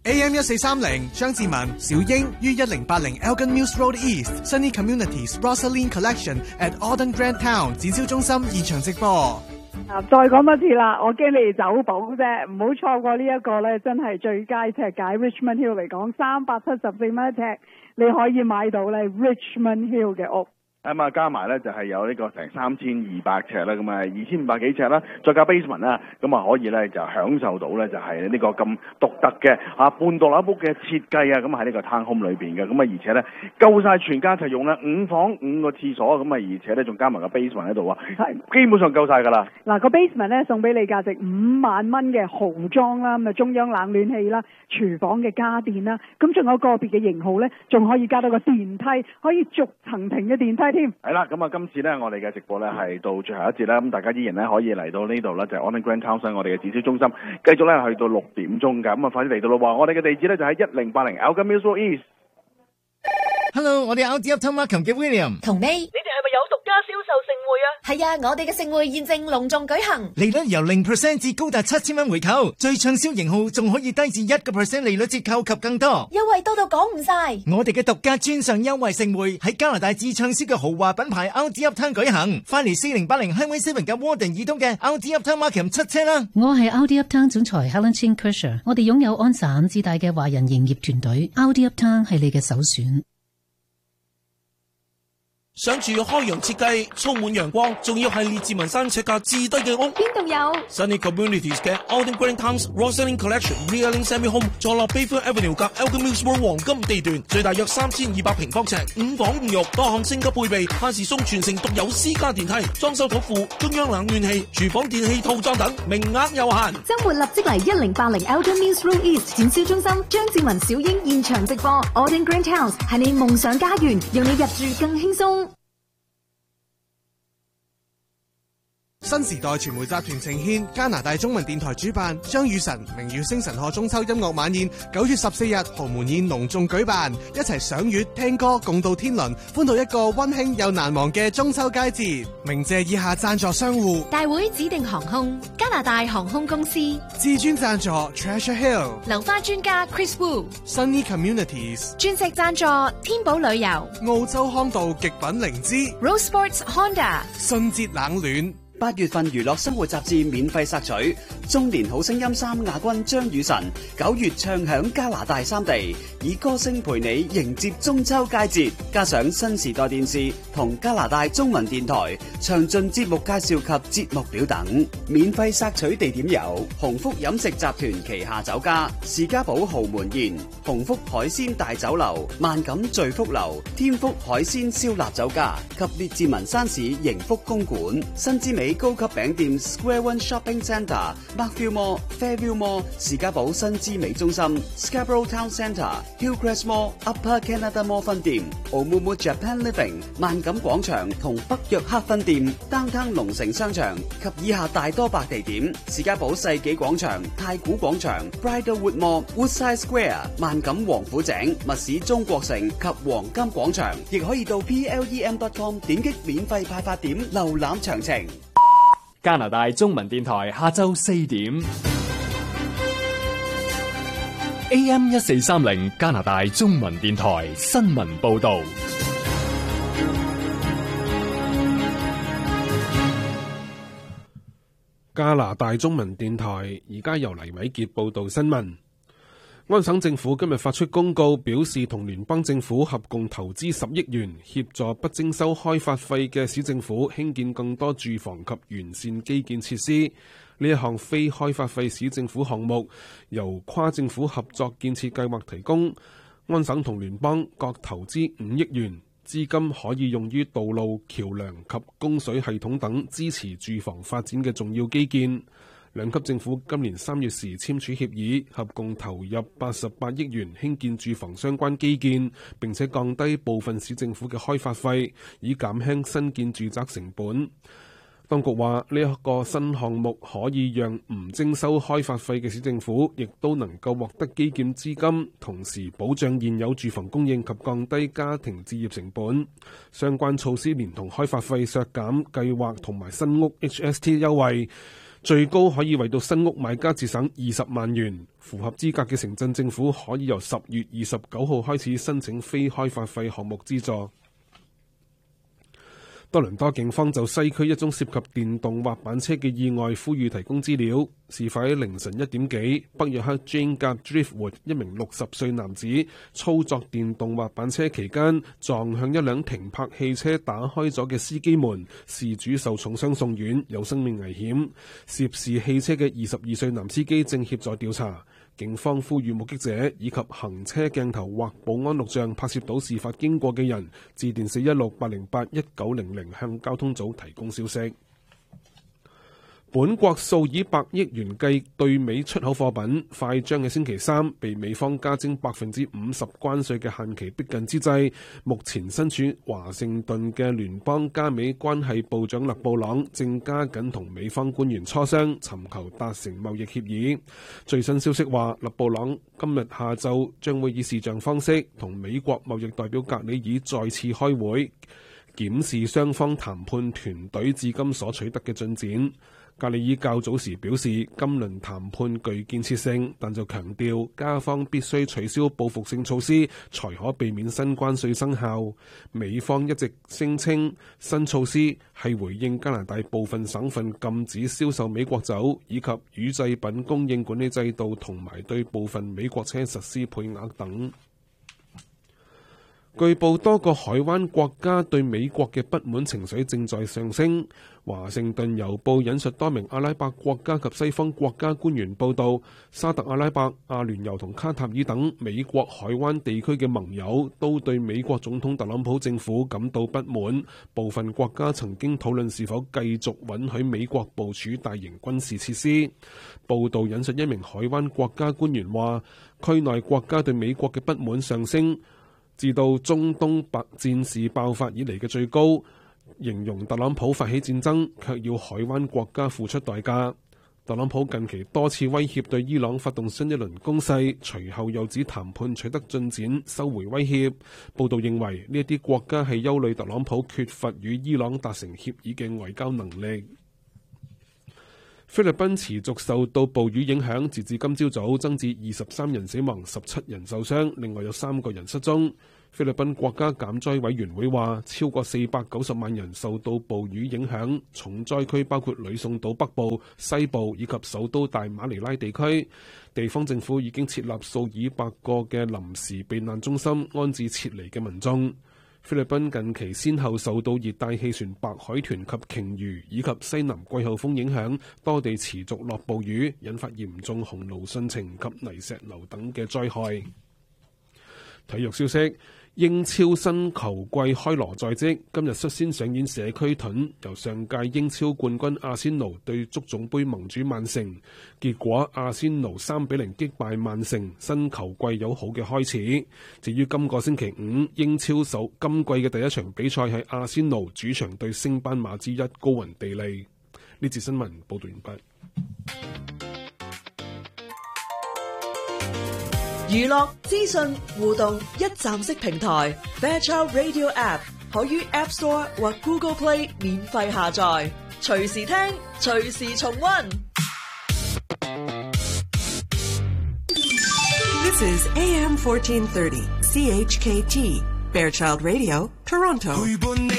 AM 1430張志文、小英於1080 Elgin Mills Road East Sunny Communities Rosaline Collection at Auden Grand Town 展銷中心現場直播。 再講多次啦，我驚你哋走寶啫，唔好錯過呢一個咧，真係最佳尺價。Richmond Hill 嚟講，374蚊一尺，你可以買到咧 Richmond Hill 嘅屋。 咁啊，加埋咧就係有呢個成3200尺啦，咁啊2500幾尺啦，再加 basement 啦，咁啊可以咧就享受到咧就係呢個咁獨特嘅半獨立屋嘅設計啊，咁喺呢個 town home 裏邊嘅，咁啊而且咧夠晒全家一齊用啦，5房5個廁所，咁啊而且咧仲加埋個 basement 喺度啊，係基本上夠晒㗎啦。嗱個 basement 咧送俾你價值5萬蚊嘅豪裝啦，咁啊中央冷暖氣啦，廚房嘅家電啦，咁仲有個別嘅型號咧，仲可以加到個電梯，可以逐層停嘅電梯。 係啦，咁啊，今次咧，我哋嘅直播咧係到最後一節啦，咁大家依然咧可以嚟到呢度咧，就係 Auden Grand Town 我哋嘅展銷中心，繼續咧去到6點鐘㗎，咁啊，快啲嚟到咯喎！我哋嘅地址咧就喺1080 Elgin Mills Road East。 Hello， 我哋 Audi Uptown Markham 嘅 William。 同你哋係咪有獨家銷售盛會啊？係啊，我哋嘅盛會現正隆重舉行， 利率由0% 至高達7000蚊回購，最暢銷型號仲可以低至1% 利率折扣及更多， 優惠多到講唔晒。 我哋嘅獨家專上優惠盛會喺加拿大至暢銷嘅豪華品牌 Audi Uptown 舉行，快嚟4080 Highway 7嘅 Warden 以東嘅 Audi Uptown Markham 7車啦！ 我係 Audi Uptown 總裁 Helen Chin Kersher， 我哋擁有安省至大嘅華人營業團隊 ，Audi Uptown 係你嘅首選。 想住開揚設計，充滿陽光，仲要係列治文山尺價至低嘅屋， 邊度有 ？Sunny Communities 嘅 Auden Grand Town's Rosaline Collection Realing Semi Home 坐落 Bayview Avenue 隔 Elgin Mills Road 黃金地段，最大約3200平方尺，5房5浴，多項升級配備，限時送全城獨有私家電梯，裝修妥附，中央冷暖氣，廚房電器套裝等，名額有限。 周末立即嚟1080 Elgin Mills Road East 展銷中心，張志文、小英現場直播 Auden Grand Town 係你夢想家園，讓你入住更輕鬆。 新時代傳媒集團呈獻加拿大中文電台主辦張雨晨明月星辰賀中秋音樂晚宴，9月14日豪門宴隆重舉辦，一齊賞月聽歌共度天倫，歡度一個溫馨又難忘嘅中秋佳節。鳴謝以下贊助商戶： 大會指定航空、加拿大航空公司、 至尊贊助 Treasure Hill、 流花專家 Chris Wu、 Sunny Communities、 鑽石贊助天寶旅遊、 澳洲康道極品靈芝、 Rose Sports Honda、 信捷冷暖。 8月份娛樂生活雜誌免費索取，中年好聲音3亞軍張雨晨9月唱響加拿大3地，以歌聲陪你迎接中秋佳節，加上新時代電視同加拿大中文電台詳盡節目介紹及節目表等。免費索取地點有鴻福飲食集團旗下酒家、士嘉堡豪門宴、鴻福海鮮大酒樓、萬錦聚福樓、天福海鮮燒臘酒家及列治文山市盈福公館、新之美高級餅店 Square One Shopping Centre、Markville Mall、Fairview Mall、士嘉堡新之美中心、Scarborough Town Centre、Hillcrest Mall、Upper Canada Mall 分店、Oumuamua Japan Living、萬錦廣場同北約克分店、Downtown 龍城商場及以下大多白地點：士嘉堡世紀廣場、太古廣場、Bridlewood Mall、Woodside Square、萬錦王府井、密市中國城及黃金廣場，亦可以到 PLEM.com 點擊免費派發點瀏覽詳情。 加拿大中文電台下晝4點 AM 1430加拿大中文電台新聞報道。 加拿大中文電台而家由黎偉傑報道新聞。安省政府今日發出公告，表示同聯邦政府合共投資10億元，協助不徵收開發費嘅市政府興建更多住房及完善基建設施。呢一項非開發費市政府項目由跨政府合作建設計劃提供，安省同聯邦各投資5億元，資金可以用於道路、橋樑及供水系統等支持住房發展嘅重要基建。兩級政府今年3月時簽署協議，合共投入88億元興建住房相關基建，並且降低部分市政府嘅開發費，以減輕新建住宅成本。當局話呢一個新項目可以讓唔徵收開發費嘅市政府亦都能夠獲得基建資金，同時保障現有住房供應及降低家庭置業成本。相關措施連同開發費削減計劃同埋新屋 HST 優惠， 最高可以為到新屋買家節省20萬元。符合資格嘅城鎮政府可以由10月29號開始申請非開發費項目資助。多倫多警方就西區一宗涉及電動滑板車嘅意外呼籲提供資料。事發喺凌晨1點幾，北約克 Jane 甲 Driftwood 一名60歲男子操作電動滑板車期間撞向一輛停泊汽車打開咗嘅司機門，事主受重傷送院，有生命危險。涉事汽車嘅22歲男司機正協助調查。警方呼籲目擊者以及行車鏡頭或保安錄像拍攝到事發經過嘅人，致電416-808-1900向交通組提供消息。本國數以百億元計對美出口貨品快將喺星期三被美方加徵50%關稅嘅限期逼近之際，目前身處華盛頓嘅聯邦加美關係部長勒布朗正加緊同美方官員磋商，尋求達成貿易協議。最新消息話，勒布朗今日下晝將會以視像方式同美國貿易代表格里爾再次開會，檢視雙方談判團隊至今所取得嘅進展。格里爾較早時表示，今輪談判具建設性，但就強調加方必須取消報復性措施，才可避免新關稅生效。美方一直聲稱新措施係回應加拿大部分省份禁止銷售美國酒，以及乳製品供應管理制度同埋對部分美國車實施配額等。據報多個海灣國家對美國嘅不滿情緒正在上升。華盛頓郵報引述多名阿拉伯國家及西方國家官員報道，沙特阿拉伯、阿聯酋同卡塔爾等美國海灣地區嘅盟友都對美國總統特朗普政府感到不滿。部分國家曾經討論是否繼續允許美國部署大型軍事設施。報道引述一名海灣國家官員話，區內國家對美國嘅不滿上升至到中東戰事爆發以嚟嘅最高，形容特朗普發起戰爭，卻要海灣國家付出代價。特朗普近期多次威脅對伊朗發動新一輪攻勢，隨後又指談判取得進展，收回威脅。報道認為呢一啲國家係憂慮特朗普缺乏與伊朗達成協議嘅外交能力。菲律賓持續受到暴雨影響，截至今朝早增至23人死亡、17人受傷，另外有3個人失蹤。菲律賓國家減災委員會話，超過490萬人受到暴雨影響，重災區包括呂宋島北部、西部以及首都大馬尼拉地區。地方政府已經設立數以百個嘅臨時避難中心，安置撤離嘅民眾。菲律賓近期先後受到熱帶氣旋白海豚及鯨魚以及西南季候風影響，多地持續落暴雨，引發嚴重洪澇汛情及泥石流等嘅災害。體育消息，英超新球季開鑼在即，今日率先上演社區盾，由上屆英超冠軍阿仙奴對足總杯盟主曼城，結果阿仙奴3-0擊敗曼城，新球季有好嘅開始。至於今個星期五，英超首今季嘅第一場比賽係阿仙奴主場對升班馬之一高雲地利。呢節新聞報道完畢。 娛樂資訊互動一站式平台 Fairchild Radio App 可於 App Store 或 Google Play 免費下載，隨時聽，隨時重溫。 This is AM 1430 CHKT Fairchild Radio Toronto。